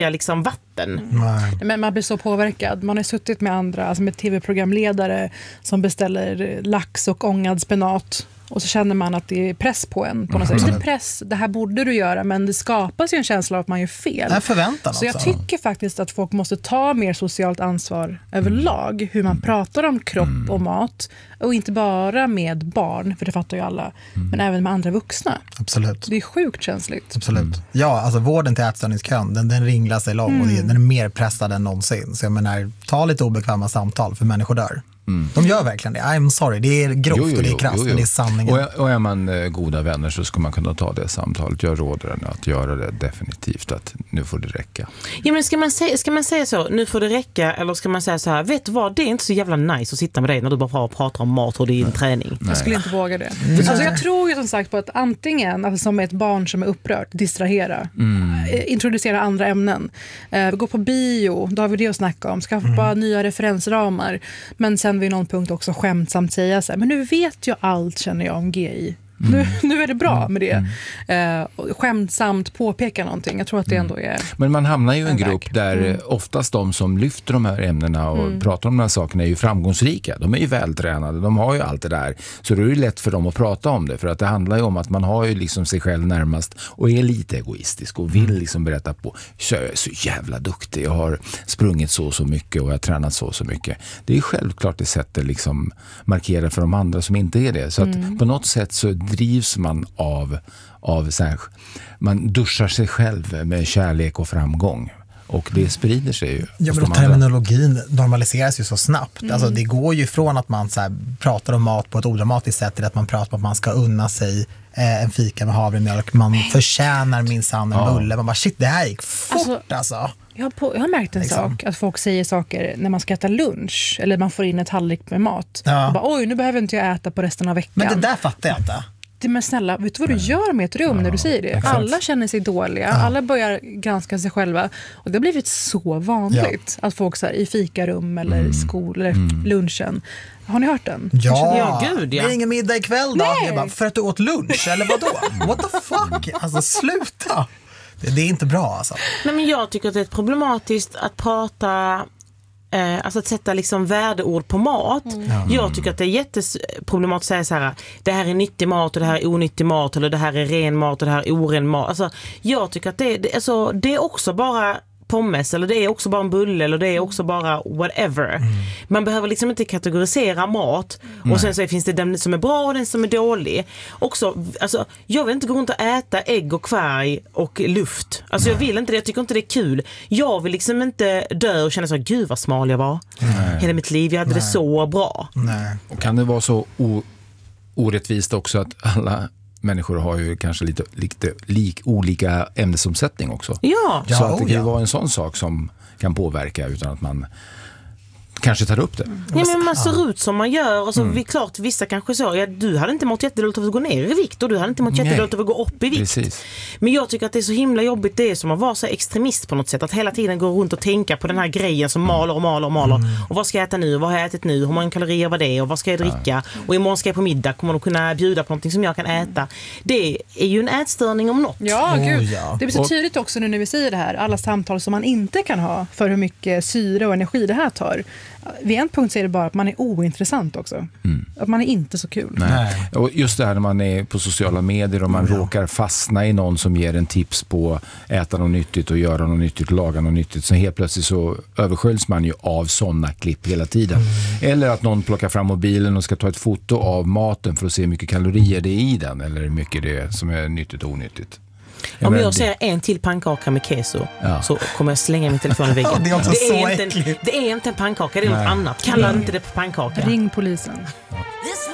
liksom vatten. Men man blir så påverkad. Man har suttit med andra, alltså med tv-programledare som beställer lax och ångad spenat. Och så känner man att det är press på en. På något sätt. Det är press, det här borde du göra, men det skapas ju en känsla av att man gör fel. Det är förväntan så jag också. tycker faktiskt att folk måste ta mer socialt ansvar överlag. Hur man pratar om kropp och mat. Och inte bara med barn, för det fattar ju alla. Men även med andra vuxna. Absolut. Det är sjukt känsligt. Absolut. Ja, alltså vården till ätstörningskön, den ringlar sig lång och den är mer pressad än någonsin. Så jag menar, ta lite obekväma samtal för människor dör. De gör verkligen det. I'm sorry, det är grovt och det är krasst, men det är sanningen. Och är man goda vänner så ska man kunna ta det samtalet. Jag råder den att göra det definitivt, att nu får det räcka. Ja, men ska man säga så, nu får det räcka, eller ska man säga så här, vet du vad, det är inte så jävla nice att sitta med dig när du bara pratar om mat och din träning. Jag skulle inte våga det. Alltså jag tror ju som sagt på att antingen, alltså som ett barn som är upprört, distrahera, introducera andra ämnen, gå på bio, då har vi det att snacka om, skaffa nya referensramar, men sen vid någon punkt också skämtsamt säga så här, men nu vet jag allt, känner jag om GI. Nu är det bra med det. Skämtsamt påpeka någonting. Jag tror att det ändå är... Men man hamnar ju i en grupp där oftast de som lyfter de här ämnena och pratar om de här sakerna är ju framgångsrika. De är ju vältränade, de har ju allt det där. Så det är ju lätt för dem att prata om det. För att det handlar ju om att man har ju liksom sig själv närmast och är lite egoistisk och vill liksom berätta på, så jag är så jävla duktig, jag har sprungit så mycket och jag har tränat så mycket. Det är ju självklart det sättet liksom markera för de andra som inte är det. Så att på något sätt så drivs man av så här, man duschar sig själv med kärlek och framgång. Och det sprider sig ju. Ja, men terminologin normaliseras ju så snabbt. Alltså, det går ju från att man så här, pratar om mat på ett odramatiskt sätt till att man pratar om att man ska unna sig en fika med havremjölk. Man förtjänar minsann en bulle. Man bara, shit, det här gick fort alltså. Jag har märkt en sak, att folk säger saker när man ska äta lunch eller man får in ett tallrik med mat. Och bara, oj, nu behöver inte jag äta på resten av veckan. Men det där fattar jag inte. Men snälla, vet du vad du gör med ett rum när du säger det? Exakt. Alla känner sig dåliga, alla börjar granska sig själva. Och det har blivit så vanligt att folk så här, i fikarum eller skol eller lunchen. Har ni hört den? Ja, gud, ja. Det är ingen middag ikväll då. Jag bara, för att du åt lunch, eller vadå? What the fuck? Alltså sluta. Det är inte bra alltså. Nej, men jag tycker att det är problematiskt att prata... Alltså att sätta liksom värdeord på mat. Jag tycker att det är jätteproblematiskt att säga så här: det här är nyttig mat och det här är onyttig mat, eller det här är ren mat och det här är oren mat. Alltså, jag tycker att det är också bara pommes, eller det är också bara en bulle, eller det är också bara whatever. Man behöver liksom inte kategorisera mat och sen så finns det den som är bra och den som är dålig. Också, alltså, jag vill inte gå runt och äta ägg och kvarg och luft. Alltså jag vill inte det, jag tycker inte det är kul. Jag vill liksom inte dö och känna så, gud vad smal jag var. Hela mitt liv, jag hade det så bra. Och kan det vara så orättvist också att alla människor har ju kanske lite olika ämnesomsättning också. Ja. Så att det kan ju vara en sån sak som kan påverka utan att man kanske tar upp det. Ja, men man ser ut som man gör och så vi klart vissa kanske så, ja, du hade inte mått jättedåligt av att gå ner i vikt och du hade inte mått jättedåligt av att gå upp i vikt. Precis. Men jag tycker att det är så himla jobbigt, det är som att vara så extremist på något sätt, att hela tiden gå runt och tänka på den här grejen som maler och vad ska jag äta nu, vad har jag ätit nu, hur många kalorier var det och vad ska jag dricka och imorgon ska jag på middag, kommer de kunna bjuda på någonting som jag kan äta. Det är ju en ätstörning om något. Ja, gud. Det blir så tydligt också nu när vi säger det här, alla samtal som man inte kan ha för hur mycket syre och energi det här tar. Vid en punkt säger det bara att man är ointressant också. Att man är inte så kul. Nej. Och just det här när man är på sociala medier och man råkar fastna i någon som ger en tips på äta något nyttigt och göra något nyttigt och laga något nyttigt, så helt plötsligt så översköljs man ju av sådana klipp hela tiden. Eller att någon plockar fram mobilen och ska ta ett foto av maten för att se hur mycket kalorier det är i den eller hur mycket det är som är nyttigt och onyttigt. Om jag säger en till pannkaka med keso så kommer jag slänga min telefon i väggen. Det är inte en pannkaka, det är något annat. Kalla inte det på pannkaka. Ring polisen.